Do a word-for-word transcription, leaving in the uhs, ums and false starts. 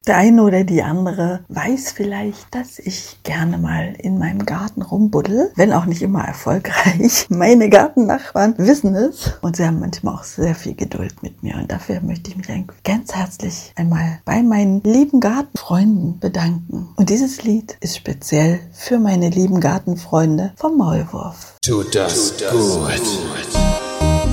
Der eine oder die andere weiß vielleicht, dass ich gerne mal in meinem Garten rumbuddel, wenn auch nicht immer erfolgreich. Meine Gartennachbarn wissen es und sie haben manchmal auch sehr viel Geduld mit mir. Und dafür möchte ich mich ganz herzlich einmal bei meinen lieben Gartenfreunden bedanken. Und dieses Lied ist speziell für meine lieben Gartenfreunde vom Maulwurf. Tut das gut.